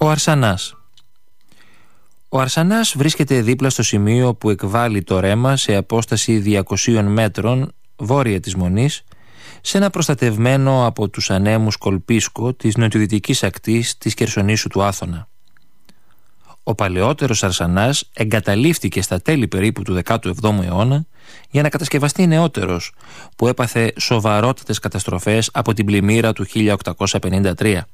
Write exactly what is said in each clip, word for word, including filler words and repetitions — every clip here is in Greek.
Ο Αρσανάς. Ο Αρσανάς βρίσκεται δίπλα στο σημείο που εκβάλλει το ρέμα σε απόσταση διακοσίων μέτρων βόρεια της Μονής, σε ένα προστατευμένο από τους ανέμους κολπίσκο της νοτιοδυτικής ακτής της Κερσονήσου του Άθωνα. Ο παλαιότερος Αρσανάς εγκαταλείφθηκε στα τέλη περίπου του δέκατου εβδόμου αιώνα για να κατασκευαστεί νεότερος, που έπαθε σοβαρότατες καταστροφές από την πλημμύρα του χίλια οκτακόσια πενήντα τρία.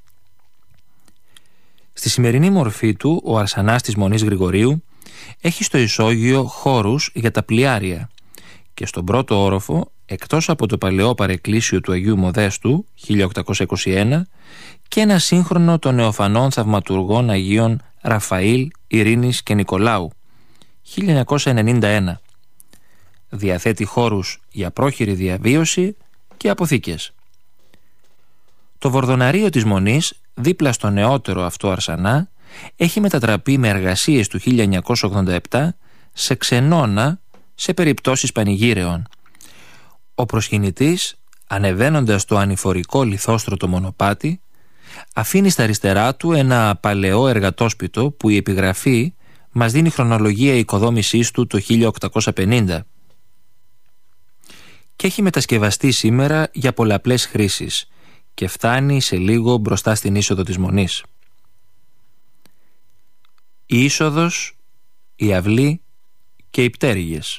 Στη σημερινή μορφή του, ο Αρσανάς της Μονής Γρηγορείου έχει στο ισόγειο χώρους για τα πλοιάρια και στον πρώτο όροφο, εκτός από το παλαιό παρεκκλήσιο του Αγίου Μοδέστου χίλια οκτακόσια είκοσι ένα, και ένα σύγχρονο των νεοφανών θαυματουργών Αγίων Ραφαήλ, Ειρήνης και Νικολάου χίλια εννιακόσια ενενήντα ένα. Διαθέτει χώρους για πρόχειρη διαβίωση και αποθήκες. Το βορδοναρίο της Μονής, δίπλα στο νεότερο αυτό Αρσανά, έχει μετατραπεί με εργασίες του χίλια εννιακόσια ογδόντα επτά σε ξενώνα σε περιπτώσεις πανηγύρεων. Ο προσκυνητής, ανεβαίνοντας το ανηφορικό λιθόστρωτο μονοπάτι, αφήνει στα αριστερά του ένα παλαιό εργατόσπιτο που η επιγραφή μας δίνει χρονολογία οικοδόμησής του το χίλια οκτακόσια πενήντα και έχει μετασκευαστεί σήμερα για πολλαπλές χρήσεις και φτάνει σε λίγο μπροστά στην είσοδο της Μονής. Η είσοδος, η αυλή και οι πτέρυγες.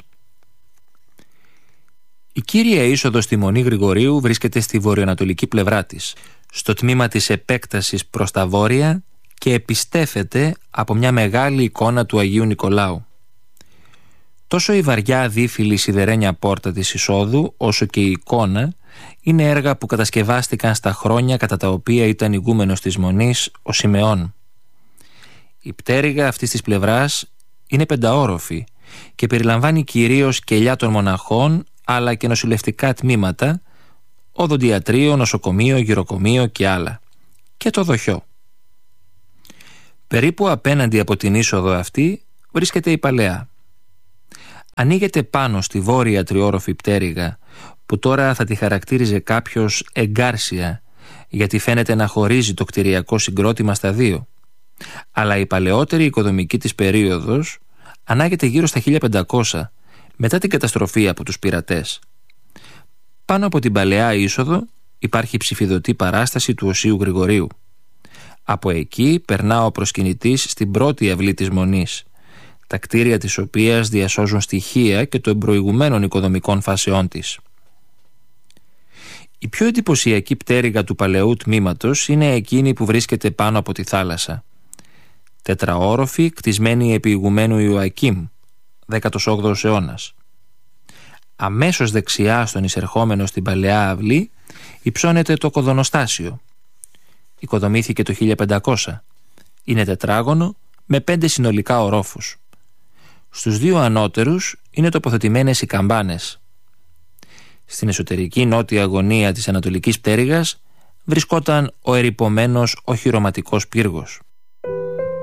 Η κύρια είσοδος στη Μονή Γρηγορείου βρίσκεται στη βορειοανατολική πλευρά της, στο τμήμα της επέκτασης προς τα βόρεια, και επιστέφεται από μια μεγάλη εικόνα του Αγίου Νικολάου. Τόσο η βαριά αδίφυλη σιδερένια πόρτα της εισόδου, όσο και η εικόνα, είναι έργα που κατασκευάστηκαν στα χρόνια κατά τα οποία ήταν ηγούμενος της Μονής ο Σιμεών. Η πτέρυγα αυτής της πλευράς είναι πενταόροφη και περιλαμβάνει κυρίως κελιά των μοναχών, αλλά και νοσηλευτικά τμήματα, οδοντιατρίο, νοσοκομείο, γυροκομείο και άλλα, και το δοχιό. Περίπου απέναντι από την είσοδο αυτή βρίσκεται η Παλαιά. Ανοίγεται πάνω στη βόρεια τριόροφη πτέρυγα, που τώρα θα τη χαρακτήριζε κάποιος εγκάρσια, γιατί φαίνεται να χωρίζει το κτηριακό συγκρότημα στα δύο. Αλλά η παλαιότερη οικοδομική της περίοδος ανάγεται γύρω στα χίλια πεντακόσια, μετά την καταστροφή από τους πειρατές. Πάνω από την παλαιά είσοδο υπάρχει ψηφιδωτή παράσταση του Οσίου Γρηγορείου. Από εκεί περνά ο προσκυνητής στην πρώτη αυλή της Μονής, τα κτίρια της οποίας διασώζουν στοιχεία και των προηγουμένων οικοδομικών φάσεών της. Η πιο εντυπωσιακή πτέρυγα του παλαιού τμήματος είναι εκείνη που βρίσκεται πάνω από τη θάλασσα. Τετραόροφη, κτισμένη επί ηγουμένου Ιωακήμ, δέκατος όγδοος αιώνας. Αμέσως δεξιά στον εισερχόμενο στην παλαιά αυλή υψώνεται το κοδωνοστάσιο. Οικοδομήθηκε το χίλια πεντακόσια. Είναι τετράγωνο με πέντε συνολικά ορόφους. Στους δύο ανώτερους είναι τοποθετημένες οι καμπάνες. Στην εσωτερική νότια γωνία της ανατολικής πτέρυγας βρισκόταν ο ερειπωμένος οχυρωματικός πύργος.